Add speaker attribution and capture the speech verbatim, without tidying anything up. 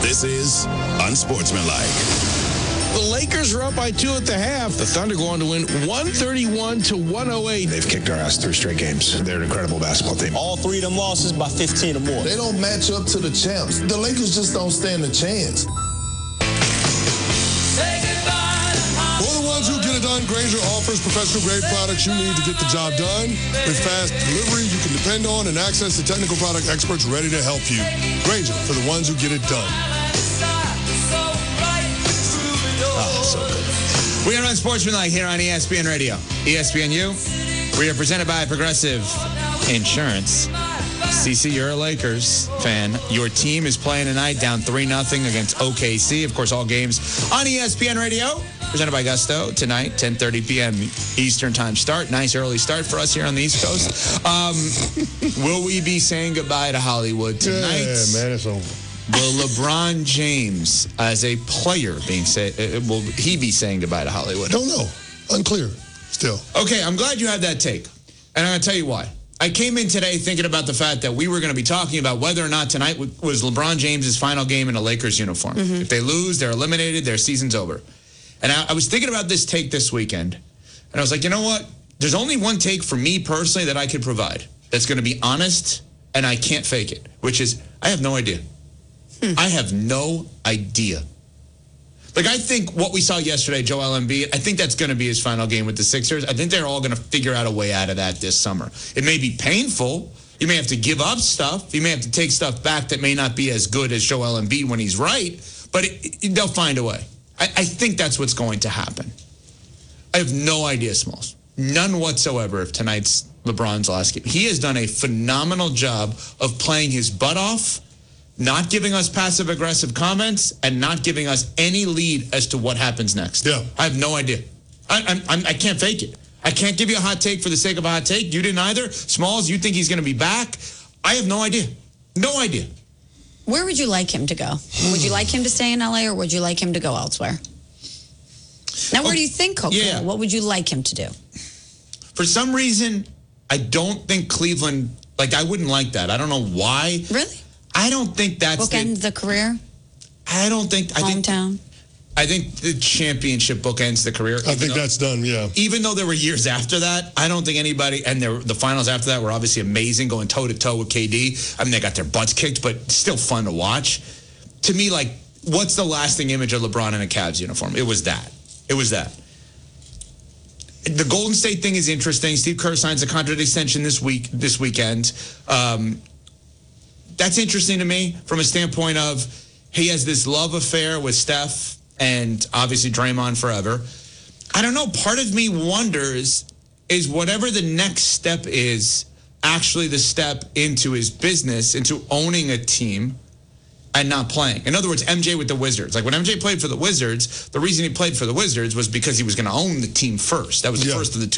Speaker 1: This is Unsportsmanlike.
Speaker 2: The Lakers are up by two at the half. The Thunder go on to win one thirty-one to one oh eight.
Speaker 3: They've kicked our ass three straight games. They're an incredible basketball team.
Speaker 4: All three of them losses by fifteen or more.
Speaker 5: They don't match up to the champs. The Lakers just don't stand a chance.
Speaker 6: For the ones who get it done, Grainger offers professional-grade products you need to get the job done. With fast delivery you can depend on and access to technical product experts ready to help you. Grainger, for the ones who get it done.
Speaker 7: Oh, so good. We are Unsportsmanlike here on E S P N Radio. E S P N U. We are presented by Progressive Insurance. Cece, you're a Lakers fan. Your team is playing tonight down three nothing against O K C. Of course, all games on E S P N Radio. Presented by Gusto tonight, ten thirty p.m. Eastern time start. Nice early start for us here on the East Coast. Um, will we be saying goodbye to Hollywood tonight?
Speaker 6: Yeah, man, it's over.
Speaker 7: Will LeBron James, as a player, being say, uh, will he be saying goodbye to Hollywood?
Speaker 6: Don't know. Unclear. Still.
Speaker 7: Okay, I'm glad you had that take. And I'm going to tell you why. I came in today thinking about the fact that we were going to be talking about whether or not tonight was LeBron James' final game in a Lakers uniform. Mm-hmm. If they lose, they're eliminated, their season's over. And I, I was thinking about this take this weekend. And I was like, you know what? There's only one take for me personally that I could provide that's going to be honest, and I can't fake it, which is I have no idea. Hmm. I have no idea. Like, I think what we saw yesterday, Joel Embiid, I think that's going to be his final game with the Sixers. I think they're all going to figure out a way out of that this summer. It may be painful. You may have to give up stuff. You may have to take stuff back that may not be as good as Joel Embiid when he's right, but it, it, they'll find a way. I, I think that's what's going to happen. I have no idea, Smalls. None whatsoever if tonight's LeBron's last game. He has done a phenomenal job of playing his butt off, not giving us passive-aggressive comments, and not giving us any lead as to what happens next.
Speaker 6: Yeah.
Speaker 7: I have no idea. I, I'm, I can't fake it. I can't give you a hot take for the sake of a hot take. You didn't either. Smalls, you think he's going to be back? I have no idea. No idea.
Speaker 8: Where would you like him to go? Would you like him to stay in L A or would you like him to go elsewhere? Now, where
Speaker 7: okay.
Speaker 8: do you think he'll
Speaker 7: yeah.
Speaker 8: go? What would you like him to do?
Speaker 7: For some reason, I don't think Cleveland, like, I wouldn't like that. I don't know why.
Speaker 8: Really?
Speaker 7: I don't think that's
Speaker 8: bookend the, the career.
Speaker 7: I don't think.
Speaker 8: Hometown.
Speaker 7: I think, I think the championship book ends the career.
Speaker 6: I think
Speaker 7: though,
Speaker 6: that's done. Yeah.
Speaker 7: Even though there were years after that, I don't think anybody. And there, the finals after that were obviously amazing, going toe to toe with K D. I mean, they got their butts kicked, but still fun to watch. To me, like, what's the lasting image of LeBron in a Cavs uniform? It was that. It was that. The Golden State thing is interesting. Steve Kerr signs a contract extension this week. This weekend. Um, That's interesting to me from a standpoint of he has this love affair with Steph and obviously Draymond forever. I don't know. Part of me wonders, is whatever the next step is actually the step into his business, into owning a team and not playing? In other words, M J with the Wizards. Like when M J played for the Wizards, the reason he played for the Wizards was because he was going to own the team first. That was the
Speaker 6: yeah.
Speaker 7: first of the two